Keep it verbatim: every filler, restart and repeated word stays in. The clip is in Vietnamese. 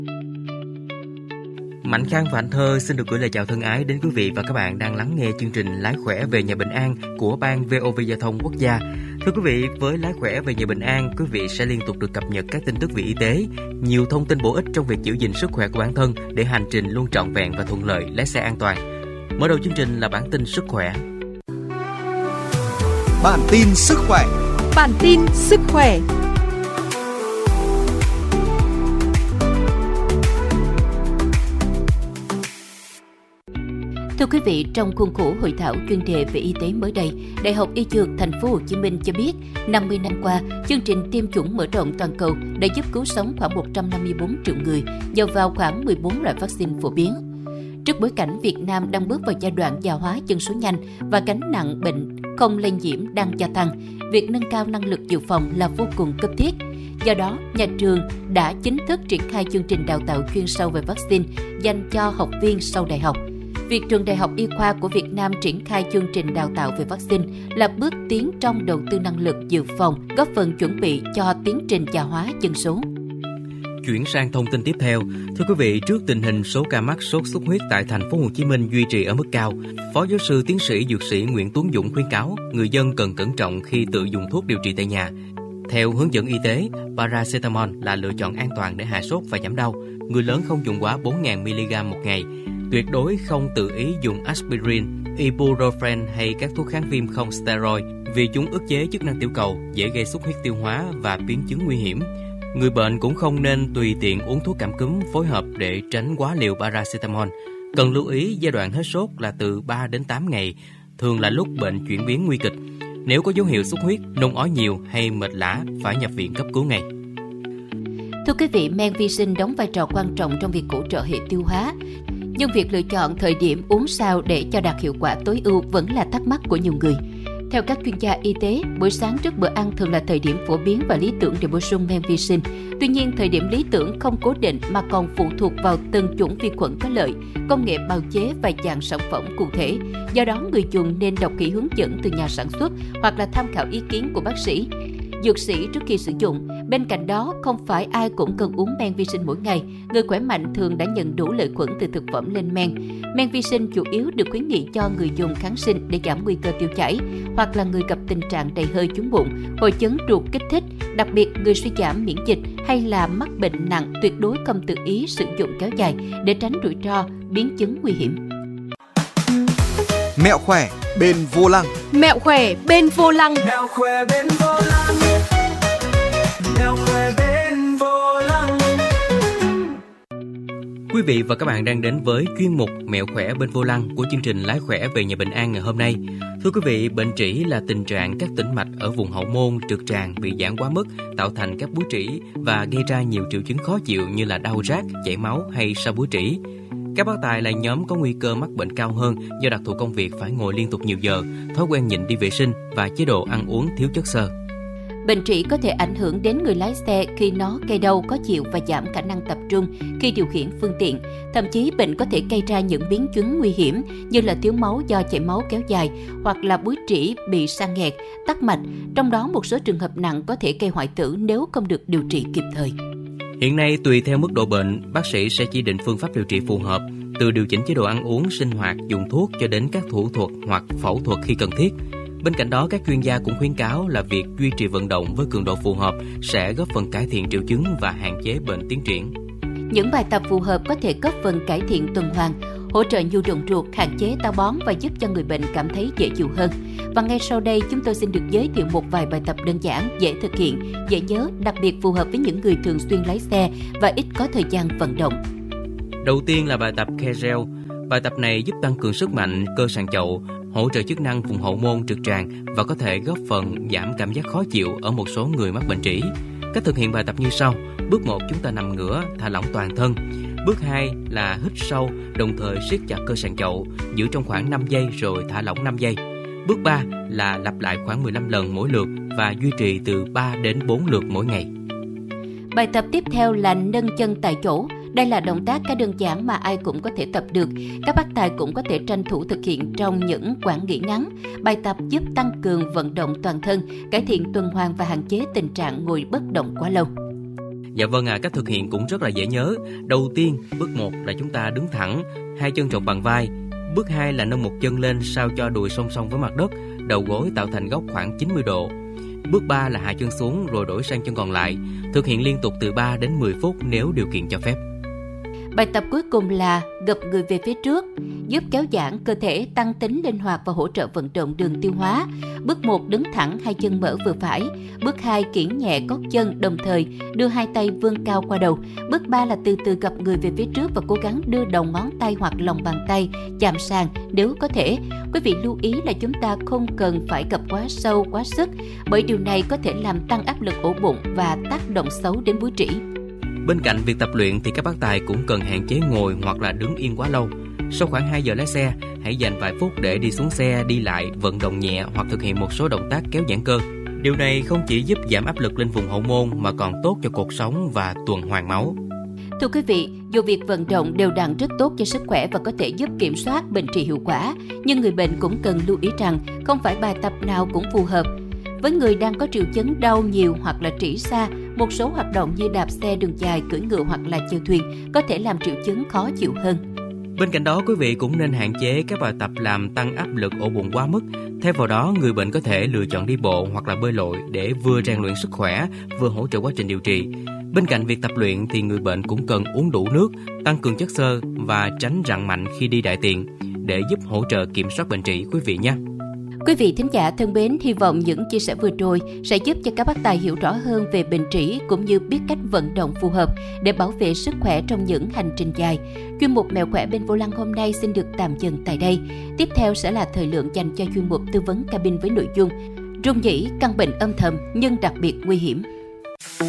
Mạnh Khang và Anh Thơ xin được gửi lời chào thân ái đến quý vị và các bạn đang lắng nghe chương trình Lái khỏe về nhà Bình An của Ban vê o vê Giao thông Quốc gia. Thưa quý vị, với Lái khỏe về nhà Bình An, quý vị sẽ liên tục được cập nhật các tin tức về y tế, nhiều thông tin bổ ích trong việc giữ gìn sức khỏe của bản thân để hành trình luôn trọn vẹn và thuận lợi, lái xe an toàn. Mở đầu chương trình là bản tin sức khỏe. Bản tin sức khỏe. Bản tin sức khỏe. Thưa quý vị, trong khuôn khổ hội thảo chuyên đề về y tế mới đây, Đại học Y Dược Thành phố Hồ Chí Minh cho biết, năm mươi năm qua, chương trình tiêm chủng mở rộng toàn cầu đã giúp cứu sống khoảng một trăm năm mươi tư triệu người nhờ vào khoảng mười bốn loại vaccine phổ biến. Trước bối cảnh Việt Nam đang bước vào giai đoạn già hóa dân số nhanh và gánh nặng bệnh không lây nhiễm đang gia tăng, việc nâng cao năng lực dự phòng là vô cùng cấp thiết. Do đó, nhà trường đã chính thức triển khai chương trình đào tạo chuyên sâu về vaccine dành cho học viên sau đại học. Việc Trường Đại học Y khoa của Việt Nam triển khai chương trình đào tạo về vaccine là bước tiến trong đầu tư năng lực dự phòng, góp phần chuẩn bị cho tiến trình già hóa dân số. Chuyển sang thông tin tiếp theo, thưa quý vị, trước tình hình số ca mắc sốt xuất huyết tại thành phố Hồ Chí Minh duy trì ở mức cao, Phó giáo sư tiến sĩ dược sĩ Nguyễn Tuấn Dũng khuyến cáo người dân cần cẩn trọng khi tự dùng thuốc điều trị tại nhà. Theo hướng dẫn y tế, paracetamol là lựa chọn an toàn để hạ sốt và giảm đau. Người lớn không dùng quá bốn nghìn mi-li-gam một ngày. Tuyệt đối không tự ý dùng aspirin, ibuprofen hay các thuốc kháng viêm không steroid vì chúng ức chế chức năng tiểu cầu, dễ gây xuất huyết tiêu hóa và biến chứng nguy hiểm. Người bệnh cũng không nên tùy tiện uống thuốc cảm cúm phối hợp để tránh quá liều paracetamol. Cần lưu ý giai đoạn hết sốt là từ ba đến tám ngày, thường là lúc bệnh chuyển biến nguy kịch. Nếu có dấu hiệu xuất huyết, nôn ói nhiều hay mệt lả, phải nhập viện cấp cứu ngay. Thưa quý vị, men vi sinh đóng vai trò quan trọng trong việc hỗ trợ hệ tiêu hóa. Nhưng việc lựa chọn thời điểm uống sao để cho đạt hiệu quả tối ưu vẫn là thắc mắc của nhiều người. Theo các chuyên gia y tế, buổi sáng trước bữa ăn thường là thời điểm phổ biến và lý tưởng để bổ sung men vi sinh. Tuy nhiên, thời điểm lý tưởng không cố định mà còn phụ thuộc vào từng chủng vi khuẩn có lợi, công nghệ bào chế và dạng sản phẩm cụ thể. Do đó, người dùng nên đọc kỹ hướng dẫn từ nhà sản xuất hoặc là tham khảo ý kiến của bác sĩ, dược sĩ trước khi sử dụng. Bên cạnh đó, không phải ai cũng cần uống men vi sinh mỗi ngày. Người khỏe mạnh thường đã nhận đủ lợi khuẩn từ thực phẩm lên men. Men vi sinh chủ yếu được khuyến nghị cho người dùng kháng sinh để giảm nguy cơ tiêu chảy, hoặc là người gặp tình trạng đầy hơi trúng bụng, hội chứng ruột kích thích, đặc biệt người suy giảm miễn dịch hay là mắc bệnh nặng tuyệt đối không tự ý sử dụng kéo dài để tránh rủi ro, biến chứng nguy hiểm. Mẹo khỏe bên vô lăng. Mẹo khỏe bên vô lăng. Mẹo khỏe bên vô lăng. Mẹo khỏe bên vô lăng. Quý vị và các bạn đang đến với chuyên mục Mẹo khỏe bên vô lăng của chương trình Lái khỏe về nhà Bình An ngày hôm nay. Thưa quý vị, bệnh trĩ là tình trạng các tĩnh mạch ở vùng hậu môn, trực tràng bị giãn quá mức, tạo thành các búi trĩ và gây ra nhiều triệu chứng khó chịu như là đau rát, chảy máu hay sa búi trĩ. Các bác tài là nhóm có nguy cơ mắc bệnh cao hơn do đặc thù công việc phải ngồi liên tục nhiều giờ, thói quen nhịn đi vệ sinh và chế độ ăn uống thiếu chất xơ. Bệnh trĩ có thể ảnh hưởng đến người lái xe khi nó gây đau, khó chịu và giảm khả năng tập trung khi điều khiển phương tiện. Thậm chí bệnh có thể gây ra những biến chứng nguy hiểm như là thiếu máu do chảy máu kéo dài hoặc là búi trĩ bị sang nghẹt, tắc mạch. Trong đó một số trường hợp nặng có thể gây hoại tử nếu không được điều trị kịp thời. Hiện nay, tùy theo mức độ bệnh, bác sĩ sẽ chỉ định phương pháp điều trị phù hợp, từ điều chỉnh chế độ ăn uống, sinh hoạt, dùng thuốc cho đến các thủ thuật hoặc phẫu thuật khi cần thiết. Bên cạnh đó, các chuyên gia cũng khuyến cáo là việc duy trì vận động với cường độ phù hợp sẽ góp phần cải thiện triệu chứng và hạn chế bệnh tiến triển. Những bài tập phù hợp có thể góp phần cải thiện tuần hoàn, hỗ trợ nhu động ruột, hạn chế táo bón và giúp cho người bệnh cảm thấy dễ chịu hơn. Và ngay sau đây, chúng tôi xin được giới thiệu một vài bài tập đơn giản, dễ thực hiện, dễ nhớ, đặc biệt phù hợp với những người thường xuyên lái xe và ít có thời gian vận động. Đầu tiên là bài tập Kegel. Bài tập này giúp tăng cường sức mạnh cơ sàn chậu, hỗ trợ chức năng vùng hậu môn trực tràng và có thể góp phần giảm cảm giác khó chịu ở một số người mắc bệnh trĩ. Cách thực hiện bài tập như sau. Bước một, chúng ta nằm ngửa, thả lỏng toàn thân. Bước hai là hít sâu, đồng thời siết chặt cơ sàn chậu, giữ trong khoảng năm giây rồi thả lỏng năm giây. Bước ba là lặp lại khoảng mười lăm lần mỗi lượt và duy trì từ ba đến bốn lượt mỗi ngày. Bài tập tiếp theo là nâng chân tại chỗ. Đây là động tác khá đơn giản mà ai cũng có thể tập được. Các bác tài cũng có thể tranh thủ thực hiện trong những quãng nghỉ ngắn. Bài tập giúp tăng cường vận động toàn thân, cải thiện tuần hoàn và hạn chế tình trạng ngồi bất động quá lâu. Dạ vâng à, cách thực hiện cũng rất là dễ nhớ. Đầu tiên, bước một là chúng ta đứng thẳng, hai chân trồng bằng vai. Bước hai là nâng một chân lên sao cho đùi song song với mặt đất, đầu gối tạo thành góc khoảng chín mươi độ. Bước ba là hạ chân xuống rồi đổi sang chân còn lại. Thực hiện liên tục từ ba đến mười phút nếu điều kiện cho phép. Bài tập cuối cùng là gập người về phía trước, giúp kéo giãn cơ thể, tăng tính linh hoạt và hỗ trợ vận động đường tiêu hóa. Bước một, đứng thẳng, hai chân mở vừa phải. Bước hai, kiễng nhẹ gót chân, đồng thời đưa hai tay vươn cao qua đầu. Bước ba là từ từ gập người về phía trước và cố gắng đưa đầu ngón tay hoặc lòng bàn tay chạm sàn nếu có thể. Quý vị lưu ý là chúng ta không cần phải gập quá sâu, quá sức, bởi điều này có thể làm tăng áp lực ổ bụng và tác động xấu đến búi trĩ. Bên cạnh việc tập luyện thì các bác tài cũng cần hạn chế ngồi hoặc là đứng yên quá lâu. Sau khoảng hai giờ lái xe, hãy dành vài phút để đi xuống xe, đi lại, vận động nhẹ hoặc thực hiện một số động tác kéo giãn cơ. Điều này không chỉ giúp giảm áp lực lên vùng hậu môn mà còn tốt cho cột sống và tuần hoàn máu. Thưa quý vị, dù việc vận động đều đặn rất tốt cho sức khỏe và có thể giúp kiểm soát bệnh trị hiệu quả, nhưng người bệnh cũng cần lưu ý rằng không phải bài tập nào cũng phù hợp. Với người đang có triệu chứng đau nhiều hoặc là trĩ xa, một số hoạt động như đạp xe đường dài, cưỡi ngựa hoặc là chèo thuyền có thể làm triệu chứng khó chịu hơn. Bên cạnh đó, quý vị cũng nên hạn chế các bài tập làm tăng áp lực ổ bụng quá mức. Thay vào đó, người bệnh có thể lựa chọn đi bộ hoặc là bơi lội để vừa rèn luyện sức khỏe, vừa hỗ trợ quá trình điều trị. Bên cạnh việc tập luyện thì người bệnh cũng cần uống đủ nước, tăng cường chất xơ và tránh rặn mạnh khi đi đại tiện để giúp hỗ trợ kiểm soát bệnh trị quý vị nhé. Quý vị thính giả thân mến, hy vọng những chia sẻ vừa rồi sẽ giúp cho các bác tài hiểu rõ hơn về bệnh trĩ cũng như biết cách vận động phù hợp để bảo vệ sức khỏe trong những hành trình dài. Chuyên mục Mẹo khỏe bên vô lăng hôm nay xin được tạm dừng tại đây. Tiếp theo sẽ là thời lượng dành cho chuyên mục tư vấn cabin với nội dung rung nhĩ, căn bệnh âm thầm nhưng đặc biệt nguy hiểm.